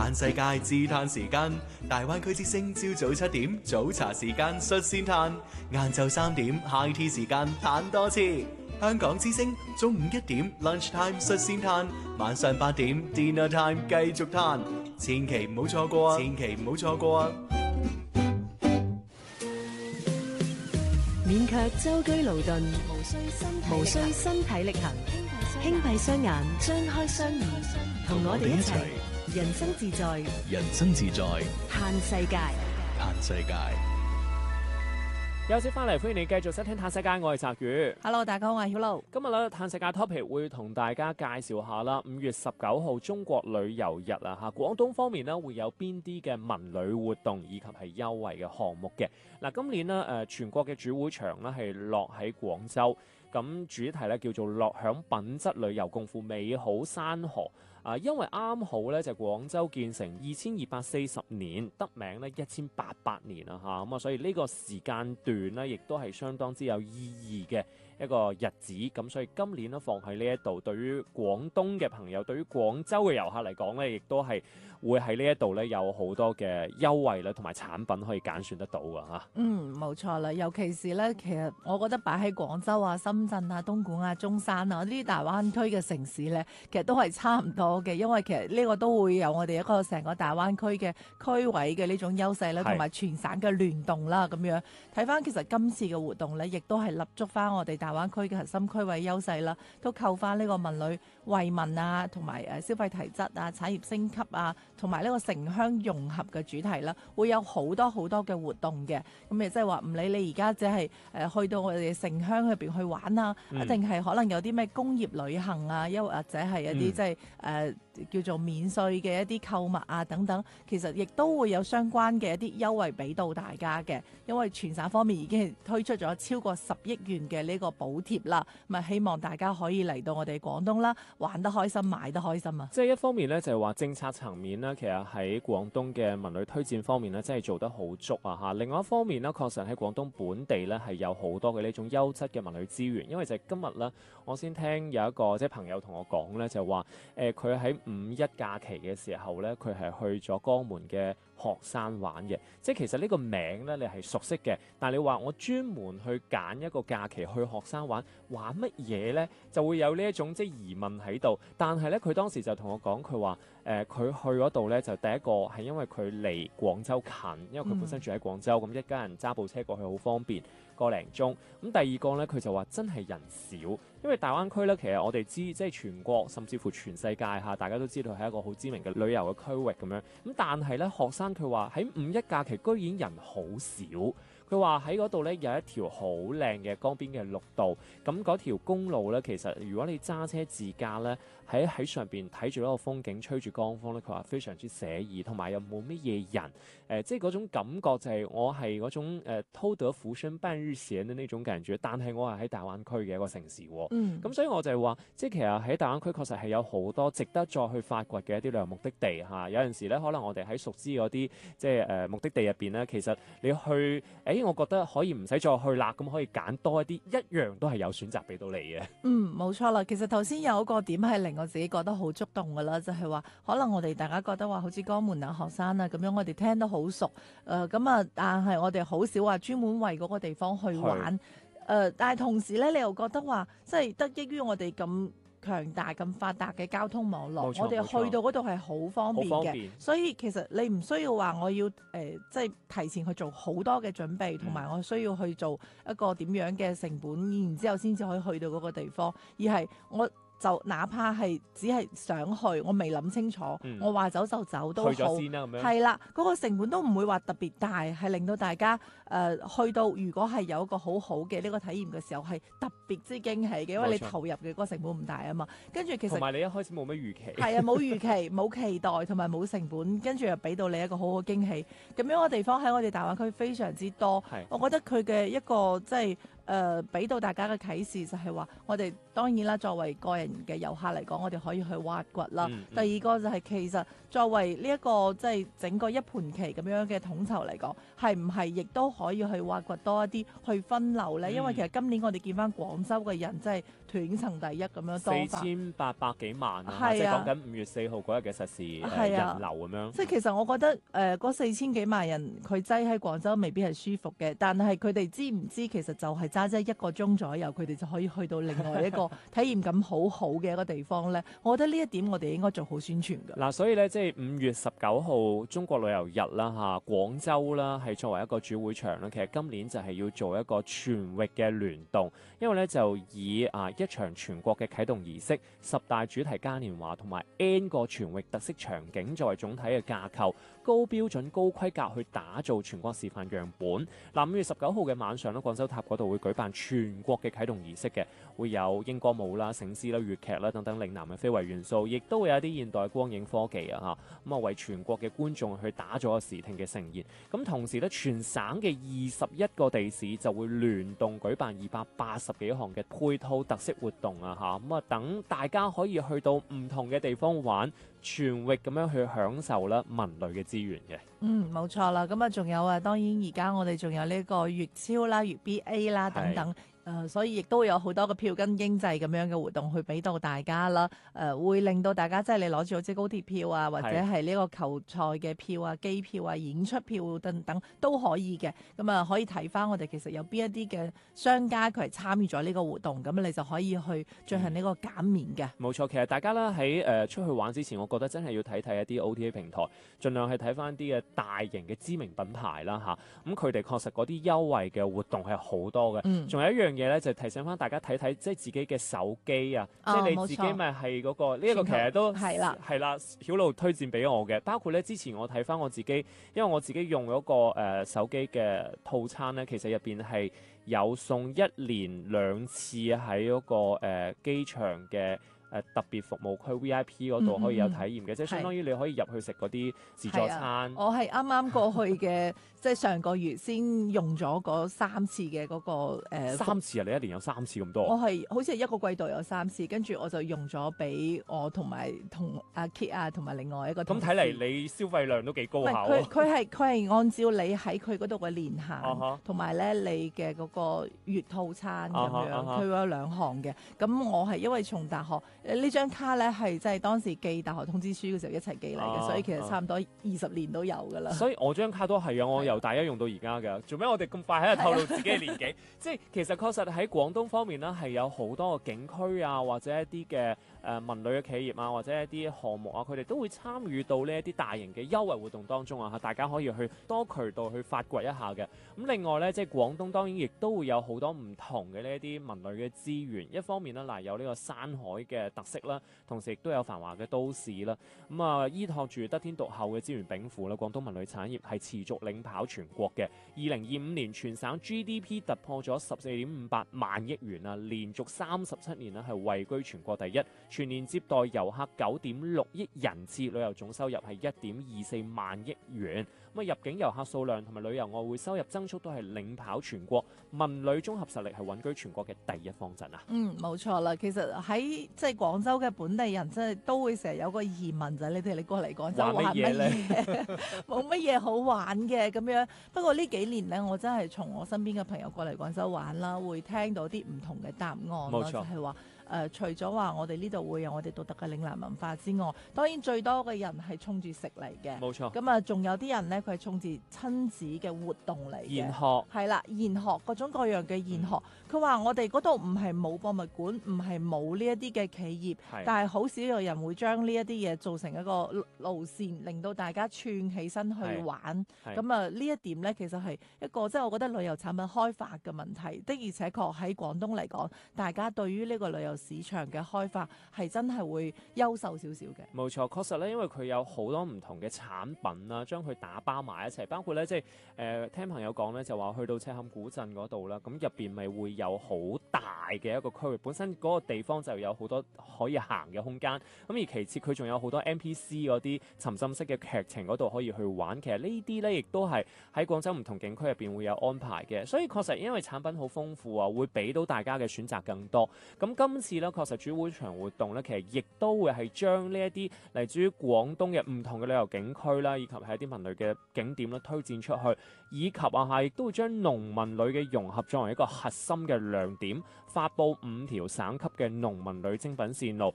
嘆世界自嘆時間，大灣區之聲朝早7點早茶時間率先嘆，晏晝3點 high tea 時間嘆多次。香港之聲中午1點 lunch time 率先嘆，晚上8點 dinner time 繼續嘆，千祈唔好錯過啊！千祈唔好錯過啊！ 免卻舟車勞頓，無需身體力行，輕閉雙眼，張開雙耳，同我哋一齊人生自在， 人生自在， 嘆世界。 嘆世界。 休息翻嚟，歡迎你繼續收聽《嘆世界》，我係澤宇。 Hello， 大家好，我係曉露。 今日咧，《嘆世界》topic 會同大家介紹下啦。5月19號中國旅遊日啊，嚇廣東方面咧會有邊啲嘅文旅活動以及係優惠嘅項目嘅。嗱，今年呢，全國嘅主會場咧係落喺廣州，咁主題咧叫做樂享品質旅遊，共赴美好山河。因為啱好咧就廣州建成2240年，得名咧1800年啊嚇，咁啊所以呢個時間段咧亦都係相當之有意義嘅一個日子，咁所以今年咧放喺呢一度，對於廣東嘅朋友，對於廣州嘅遊客嚟講咧，亦都係會喺呢一度咧有好多嘅優惠啦，同埋產品可以揀選得到㗎嚇。 冇錯啦，尤其是咧，其實我覺得擺喺廣州啊、深圳啊、東莞啊、中山啊呢啲大灣區嘅城市咧，其實都係差唔多嘅，因為其實呢個都會有我哋一個成個大灣區嘅區位嘅呢種優勢啦，同埋全省嘅聯動啦，咁樣睇翻其實今次嘅活動咧，亦都係立足翻我哋大灣區嘅核心區位優勢啦，都扣翻呢個文旅惠民啊，同埋消費提質啊、產業升級啊，同埋呢個城鄉融合嘅主題啦，會有好多好多嘅活動嘅。咁亦即係話唔理你而家只係去到我哋城鄉入邊去玩啊，一定係可能有啲咩工業旅行啊，又或者係一啲即係叫做免稅嘅一啲購物啊等等，其實亦都會有相關嘅一啲優惠俾到大家嘅。因為全省方面已經係推出咗超過10億元嘅呢個補貼啦，咁啊希望大家可以嚟到我哋廣東啦，玩得開心，買得開心啊！ 即係一方面咧，就係話政策層面咧，其實喺廣東嘅文旅推薦方面咧，真係做得好足啊嚇。另外一方面咧，確實喺廣東本地咧係有好多嘅呢種優質嘅文旅資源。因為就係今日咧，我先聽有一個即係朋友同我講咧，就話佢喺5·1假期嘅時候咧，佢係去咗江門嘅學山玩嘅。即係其實呢個名咧，你係熟悉嘅，但係你話我專門去揀一個假期去學山玩乜嘢呢？就會有呢一種即係疑問喺度。但係咧，佢當時就同我講，佢話佢去嗰度咧，就第一個係因為佢離廣州近，因為佢本身住喺廣州，咁一家人揸部車過去好方便，1個零鐘。咁第二個咧，佢就話真係人少，因為大灣區咧，其實我哋知即係全國甚至乎全世界嚇，大家都知道係一個好知名嘅旅遊嘅區域咁樣。咁但係咧，學生佢話喺5·1假期居然人好少。佢話喺嗰度咧有一條好靚嘅江邊嘅綠道，咁嗰條公路咧，其實如果你揸車自駕咧，喺上邊睇住嗰個風景，吹住江風咧，佢話非常之寫意，同埋又冇乜嘢人，即係嗰種感覺就係我係嗰種偷得浮生半日閒嘅呢種感覺，但係我係喺大灣區嘅一個城市喎。咁所以我就係話，即係其實喺大灣區確實係有好多值得再去發掘嘅一啲旅遊目的地嚇。有陣時咧，可能我哋喺熟知嗰啲即係目的地入邊咧，其實你去我覺得可以唔使再去啦，咁可以揀多一啲，一樣都係有選擇俾到你嘅。 冇錯啦。其實頭先有一個點係令我自己覺得好觸動噶啦，就係話可能我哋大家覺得話好似江門啊、學山啊咁樣，我哋聽得好熟，咁啊，但係我哋好少話專門為嗰個地方去玩，但係同時咧，你又覺得話即係得益於我哋咁強大咁發達嘅交通網絡，我哋去到嗰度係好方便嘅，所以其實你唔需要話我要即係提前去做好多嘅準備，同埋我需要去做一個點樣嘅成本，然之後先至可以去到嗰個地方，而係我就哪怕係只係想去，我未諗清楚，我話走就走都好， 去咗先啦，咁樣係啦，嗰個成本都唔會話特別大，係令到大家去到如果係有一個好好嘅呢個體驗嘅時候，係特別之驚喜嘅，因為你投入嘅嗰個成本唔大啊嘛。跟住其實同埋你一開始冇乜預期， 係啊，冇預期冇期待同埋冇成本，跟住又俾到你一個好好驚喜。咁樣嘅地方喺我哋大灣區非常之多，我覺得佢嘅一個即係俾到大家嘅啟示就係話，我哋當然啦，作為個人嘅遊客嚟講，我哋可以去挖掘啦。第二個就係其實作為呢一個即係整個一盤棋咁樣嘅統籌嚟講，係唔係亦都可以去挖掘多一啲去分流呢？因為其實今年我哋見翻廣州嘅人真係斷層第一咁樣多法 4800幾萬啊， 係啊即係講緊5月4號嗰日嘅實時係啊人流咁樣。 即係其實我覺得嗰4000幾萬人佢擠喺廣州未必係舒服嘅，但係佢哋知唔知其實就係揸1個鐘左右，佢哋就可以去到另外一個體驗感好好嘅一個地方呢？我覺得呢一點我哋應該做好宣傳㗎。 嗱，所以咧，即係5月19號中國旅遊日啦嚇，廣州啦係作為一個主會場啦，其實今年就係要做一個全域嘅聯動，因為咧就以一場全國嘅啟動儀式、10大主題嘉年華同埋 N 個全域特色場景作為總體嘅架構，高標準高規格去打造全國示範樣本。嗱，5月19號嘅晚上咧，廣州塔嗰度會舉辦全國嘅啟動儀式嘅，會有英歌舞啦、醒獅啦、粵劇啦等等嶺南嘅非遺元素，亦都會有啲現代光影科技啊嚇，咁啊為全國嘅觀眾去打造個視聽嘅盛宴。咁同時咧，全省嘅21個地市就會聯動舉辦280幾項嘅配套特色活動啊嚇，咁啊等大家可以去到唔同嘅地方玩，全域咁樣去享受啦文旅嘅資源嘅。 冇錯啦。咁啊，仲有啊，當然而家我哋仲有呢個粵超啦、粵 BA 啦等等。所以亦都會有好多嘅票根經濟咁樣嘅活動去俾到大家啦。會令到大家即係你攞住好似高鐵票啊，或者係呢個球賽嘅票啊、機票啊、演出票等等都可以嘅。咁啊，可以睇翻我哋其實有邊一啲嘅商家佢係參與咗呢個活動，咁你就可以去進行呢個減免嘅。 冇錯，其實大家咧喺出去玩之前，我覺得真係要睇睇一啲 OTA 平台，盡量係睇翻啲嘅大型嘅知名品牌啦嚇。咁佢哋確實嗰啲優惠嘅活動係好多嘅。仲有一樣嘢咧，就提醒翻大家睇睇即係自己嘅手機啊，即係你自己咪係嗰個呢一個其實都係啦，曉露推薦俾我嘅。包括咧之前我睇翻我自己，因為我自己用嗰個手機嘅套餐咧，其實入邊係有送1年2次喺嗰個機場嘅特別服務區 VIP 嗰度可以有體驗嘅，即係相當於你可以入去食嗰啲自助餐。 我係啱啱過去嘅，即係上個月先用咗嗰3次嘅嗰個 3次啊！你一年有3次咁多？ 我係好似係一個季度有3次，跟住我就用咗俾我同阿 Kit 啊，同埋另外一個同事。 咁睇嚟你消費量都幾高下喎。 佢係按照你喺佢嗰度嘅年限，同埋咧你嘅嗰個月套餐咁樣，佢會有2項嘅。咁我係因為從大學。呢張卡咧係即係當時寄大學通知書嘅時候一齊寄嚟嘅，所以其實差唔多20年都有㗎啦。 所以我張卡都係啊，我由大一用到而家㗎。做咩我哋咁快喺度透露自己嘅年紀？即係其實確實喺廣東方面呢，係有好多個景區啊，或者一啲嘅文旅嘅企業啊，或者一啲項目啊，佢哋都會參與到呢一啲大型嘅優惠活動當中啊，大家可以去多渠道去發掘一下嘅。咁另外呢，即係廣東當然亦都會有好多唔同嘅呢一啲文旅嘅資源。一方面呢，嗱有呢個山海嘅特色啦，同時亦都有繁華嘅都市啦。咁啊，依託住得天獨厚嘅資源稟賦啦，廣東文旅產業係持續領跑全國嘅。2025年全省 GDP 突破咗14.58萬億元啊，連續37年咧係位居全國第一。全年接待遊客9.6億人次，旅遊總收入係1.24萬億元。咁啊，入境遊客數量同埋旅遊外匯收入增速都係領跑全國，文旅綜合實力係穩居全國嘅第一方陣啊！ 冇錯啦。其實喺即係廣州嘅本地人，真係都會成日有個疑問就係：你過嚟廣州玩乜嘢？冇乜嘢好玩嘅咁樣。不過呢幾年呢，我真係從我身邊嘅朋友過嚟廣州玩啦，會聽到啲唔同嘅答案咯，就係話。除咗話我哋呢度會有我哋獨特嘅嶺南文化之外，當然最多嘅人係衝住食嚟嘅。冇錯。咁啊，仲有啲人呢，佢係衝住親子嘅活動嚟嘅。研學係啦，研學各種各樣嘅研學。佢話我哋嗰度唔係冇博物館，唔係冇呢一啲嘅企業，但係好少有人會將呢一啲嘢做成一個路線，令到大家串起身去玩。咁啊，呢一點呢，其實係一個即係我覺得旅遊產品開發嘅問題。的而且確喺廣東嚟講，大家對於呢個旅遊市場嘅開發係真係會優秀少少嘅。 冇錯，確實咧，因為佢有好多唔同嘅產品啦，將佢打包埋一齊，包括咧即係聽朋友講咧，就話去到赤坎古鎮嗰度啦，咁入邊咪會有好大嘅一個區域，本身嗰個地方就有好多可以行嘅空間。咁而其次佢仲有好多 NPC 嗰啲沉浸式嘅劇情嗰度可以去玩。其實呢啲咧亦都係喺廣州唔同景區入邊會有安排嘅，所以確實因為產品好豐富啊，會俾到大家嘅選擇更多。咁今次咧確實主會場活動咧，其實亦都會係將呢一啲嚟自於廣東嘅唔同嘅旅遊景區啦，以及係一啲文旅嘅景點啦推薦出去，以及亦都會將農民旅嘅融合作為一個核心嘅亮點，發布5條省級嘅農民旅精品線路，